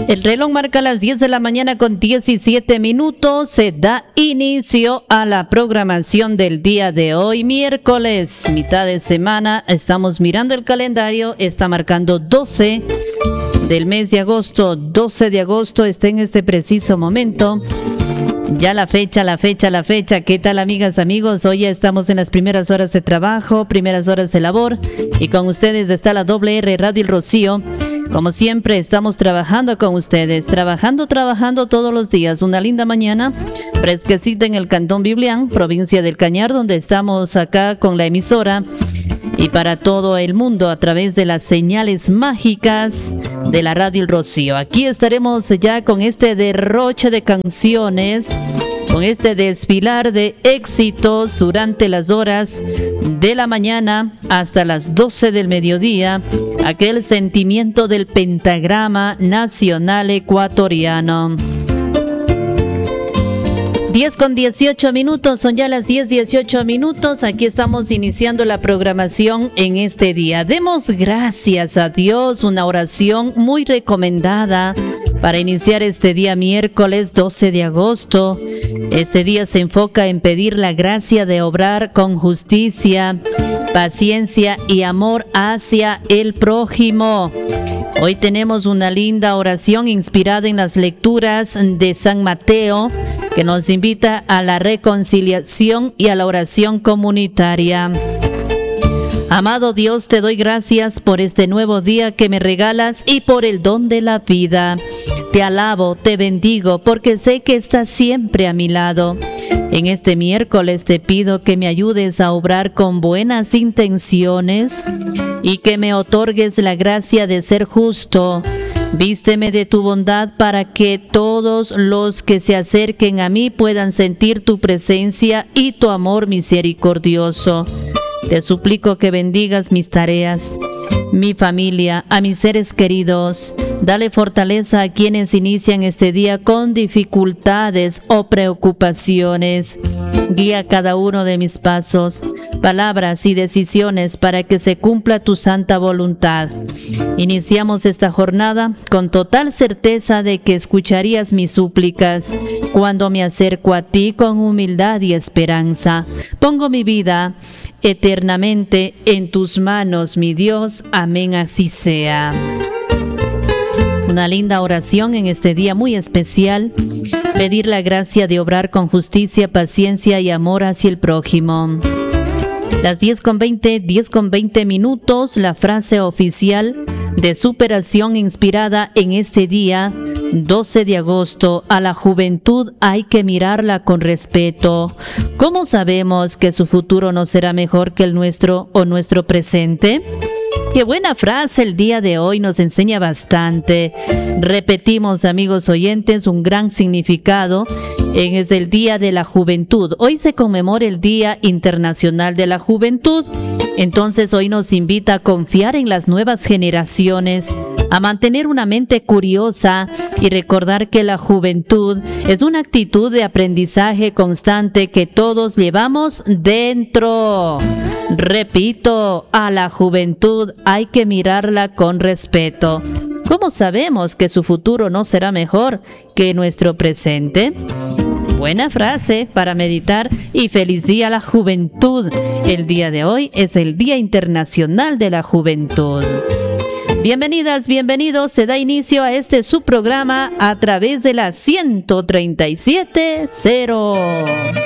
El reloj marca las 10 de la mañana con 17 minutos. Se da inicio a la programación del día de hoy, miércoles, mitad de semana. Estamos mirando el calendario, está marcando 12 del mes de agosto. 12 de agosto está en este preciso momento. Ya la fecha. ¿Qué tal, amigas, amigos? Hoy ya estamos en las primeras horas de trabajo, primeras horas de labor. Y con ustedes está la WR Radio El Rocío. Como siempre, estamos trabajando con ustedes, trabajando todos los días. Una linda mañana, fresquecita en el Cantón Biblián, provincia del Cañar, donde estamos acá con la emisora y para todo el mundo a través de las señales mágicas de la Radio El Rocío. Aquí estaremos ya con este derroche de canciones, con este desfilar de éxitos durante las horas de la mañana hasta las 12 del mediodía, aquel sentimiento del pentagrama nacional ecuatoriano. 10 con 18 minutos, son ya las 10:18 minutos. Aquí estamos iniciando la programación en este día. Demos gracias a Dios, una oración muy recomendada para iniciar este día miércoles 12 de agosto. Este día se enfoca en pedir la gracia de obrar con justicia, paciencia y amor hacia el prójimo. Hoy tenemos una linda oración inspirada en las lecturas de San Mateo, que nos invita a la reconciliación y a la oración comunitaria. Amado Dios, te doy gracias por este nuevo día que me regalas y por el don de la vida. Te alabo, te bendigo, porque sé que estás siempre a mi lado. En este miércoles te pido que me ayudes a obrar con buenas intenciones y que me otorgues la gracia de ser justo. Vísteme de tu bondad para que todos los que se acerquen a mí puedan sentir tu presencia y tu amor misericordioso. Te suplico que bendigas mis tareas, mi familia, a mis seres queridos. Dale fortaleza a quienes inician este día con dificultades o preocupaciones. Guía cada uno de mis pasos, palabras y decisiones para que se cumpla tu santa voluntad. Iniciamos esta jornada con total certeza de que escucharías mis súplicas cuando me acerco a ti con humildad y esperanza. Pongo mi vida eternamente en tus manos, mi Dios. Amén, así sea. Una linda oración en este día muy especial. Pedir la gracia de obrar con justicia, paciencia y amor hacia el prójimo. Las 10:20 minutos, la frase oficial de superación inspirada en este día, 12 de agosto. A la juventud hay que mirarla con respeto. ¿Cómo sabemos que su futuro no será mejor que el nuestro o nuestro presente? Qué buena frase el día de hoy, nos enseña bastante. Repetimos, amigos oyentes, un gran significado. Es el Día de la Juventud. Hoy se conmemora el Día Internacional de la Juventud. Entonces hoy nos invita a confiar en las nuevas generaciones, a mantener una mente curiosa y recordar que la juventud es una actitud de aprendizaje constante que todos llevamos dentro. Repito, a la juventud hay que mirarla con respeto. ¿Cómo sabemos que su futuro no será mejor que nuestro presente? Buena frase para meditar y feliz día a la juventud. El día de hoy es el Día Internacional de la Juventud. Bienvenidas, bienvenidos. Se da inicio a este subprograma a través de la 137.0.